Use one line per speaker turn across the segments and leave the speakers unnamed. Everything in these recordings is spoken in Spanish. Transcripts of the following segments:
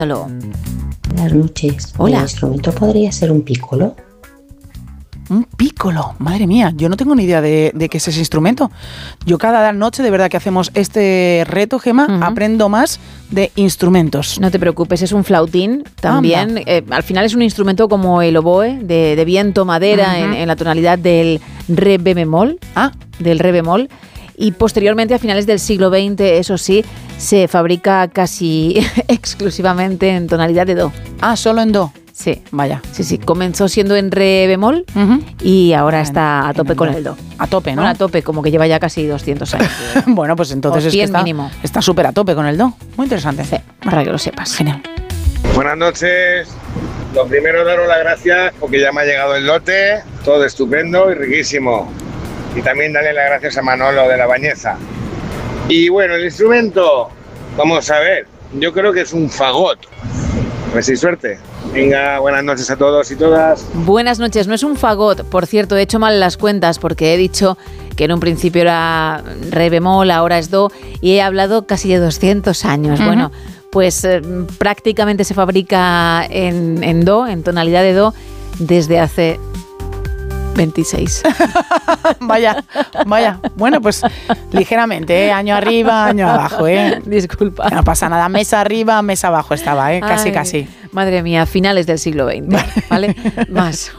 Buenas noches.
Hola.
¿El instrumento podría ser un pícolo?
Un pícolo, madre mía, yo no tengo ni idea de qué es ese instrumento. Yo cada noche, de verdad que hacemos este reto, Gemma, aprendo más de instrumentos.
No te preocupes, es un flautín también. Al final es un instrumento como el oboe, de viento, madera, en la tonalidad del re bemol. Del re bemol. Y posteriormente, a finales del siglo XX, eso sí, se fabrica casi exclusivamente en tonalidad de do.
Solo en do.
Sí.
Vaya.
Sí, comenzó siendo en re bemol y ahora está a tope con el do.
A tope, ¿no?
Bueno, a tope, como que lleva ya casi 200 años.
Bueno, pues entonces es que está súper a tope con el do. Muy interesante.
Sí, para que lo sepas.
Genial.
Buenas noches. Lo primero, daros las gracias porque ya me ha llegado el lote. Todo estupendo y riquísimo. Y también darle las gracias a Manolo de La Bañeza. Y bueno, el instrumento, vamos a ver. Yo creo que es un fagot. A ver si hay suerte. Venga, buenas noches a todos y todas.
Buenas noches, no es un fagot. Por cierto, he hecho mal las cuentas porque he dicho que en un principio era re bemol, ahora es do, y he hablado casi de 200 años. Bueno, pues prácticamente se fabrica en do, en tonalidad de do, desde hace 26.
Vaya. Bueno, pues ligeramente, ¿eh? Año arriba, año abajo, ¿eh?
Disculpa.
No pasa nada, mesa arriba, mesa abajo estaba, ¿eh? Casi.
Madre mía, finales del siglo XX, ¿vale? Más.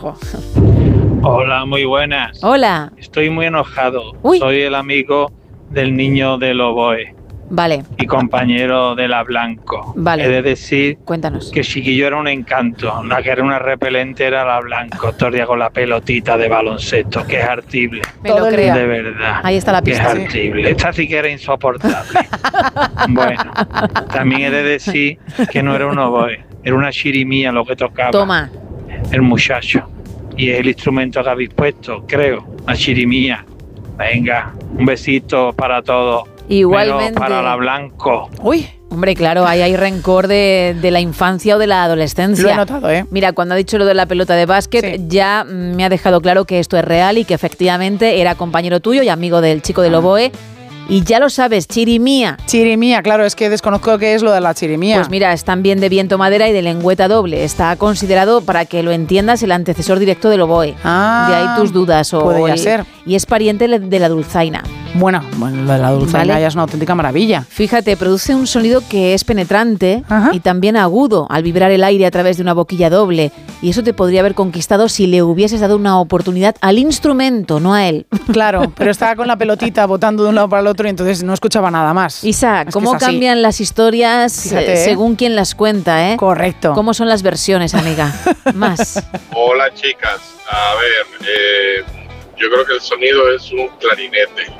Hola, muy buenas.
Hola.
Estoy muy enojado.
Uy.
Soy el amigo del niño del oboe.
Vale.
Y compañero de la Blanco.
Vale.
He de decir
Cuéntanos.
que Chiquillo era un encanto. La que era una repelente era la Blanco. Todo el día con la pelotita de baloncesto, que es hartible.
Me lo creo.
De verdad.
Ahí está la pista.
Que es hartible. Esta sí que era insoportable. Bueno, también he de decir que no era un oboe. Era una chirimía lo que tocaba.
Toma.
El muchacho. Y es el instrumento que habéis puesto, creo. La chirimía. Venga, un besito para todos.
Igualmente.
Menos para la Blanco.
Uy.
Hombre, claro, ahí hay rencor de la infancia o de la adolescencia.
Lo he notado, ¿eh?
Mira, cuando ha dicho lo de la pelota de básquet, ya me ha dejado claro que esto es real y que efectivamente era compañero tuyo y amigo del chico del oboe. Y ya lo sabes, chirimía.
Chirimía, claro, es que desconozco qué es lo de la chirimía.
Pues mira, es también de viento madera y de lengüeta doble. Está considerado, para que lo entiendas, el antecesor directo del oboe. De ahí tus dudas.
Podría ser.
Y es pariente de la dulzaina.
Bueno, lo de la dulzaina ya es una auténtica maravilla.
Fíjate, produce un sonido que es penetrante y también agudo al vibrar el aire a través de una boquilla doble. Y eso te podría haber conquistado si le hubieses dado una oportunidad al instrumento, no a él.
Claro, pero estaba con la pelotita botando de un lado para el otro y entonces no escuchaba nada más.
Isa, ¿cómo cambian las historias según quien las cuenta, eh?
Correcto.
¿Cómo son las versiones, amiga? Más.
Hola, chicas. A ver, yo creo que el sonido es un clarinete.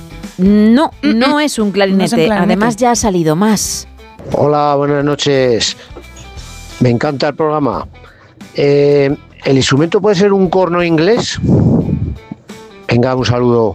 No, no es un clarinete. Además ya ha salido más.
Hola, buenas noches. Me encanta el programa. ¿El instrumento puede ser un corno inglés? Venga, un saludo.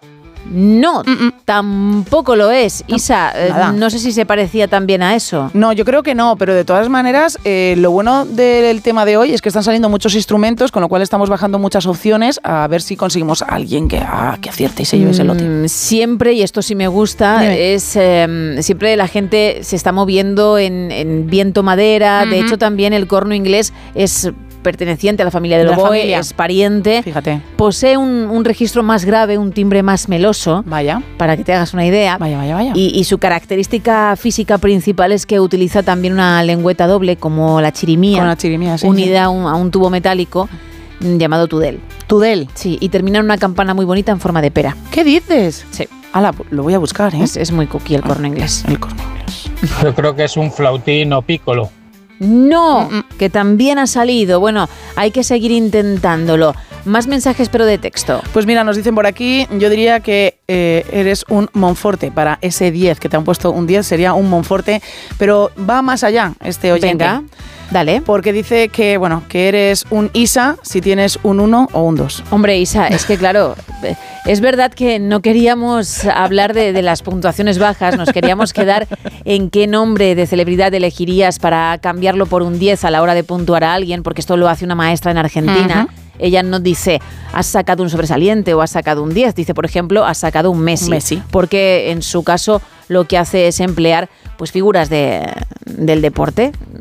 No, tampoco lo es. Isa, no sé si se parecía también a eso.
No, yo creo que no, pero de todas maneras, lo bueno del tema de hoy es que están saliendo muchos instrumentos, con lo cual estamos bajando muchas opciones a ver si conseguimos a alguien que acierte y se lleve ese lote.
Siempre, y esto sí me gusta, es siempre la gente se está moviendo en viento madera. De hecho, también el corno inglés es perteneciente a la familia del oboe, es pariente.
Fíjate.
Posee un registro más grave, un timbre más meloso.
Vaya.
Para que te hagas una idea.
Vaya.
Y su característica física principal es que utiliza también una lengüeta doble, como la chirimía.
Con la chirimía, sí.
Unida a un tubo metálico llamado tudel.
¿Tudel?
Sí, y termina en una campana muy bonita en forma de pera.
¿Qué dices?
Sí.
Ala, lo voy a buscar, ¿eh?
Es muy cookie el corno inglés.
El corno inglés.
Yo creo que es un flautín o pícolo.
No, que también ha salido. Bueno, hay que seguir intentándolo. Más mensajes, pero de texto.
Pues mira, nos dicen por aquí, yo diría que eres un Monforte. Para ese 10 que te han puesto un 10 sería un Monforte, pero va más allá este oyente.
Venga, dale.
Porque dice que, bueno, que eres un Isa si tienes un 1 o un 2.
Hombre, Isa, es que claro, es verdad que no queríamos hablar de las puntuaciones bajas, nos queríamos quedar en qué nombre de celebridad elegirías para cambiarlo por un 10 a la hora de puntuar a alguien, porque esto lo hace una maestra en Argentina. ella no dice has sacado un sobresaliente o has sacado un 10, dice, por ejemplo, has sacado un Messi. Porque en su caso lo que hace es emplear pues figuras del deporte,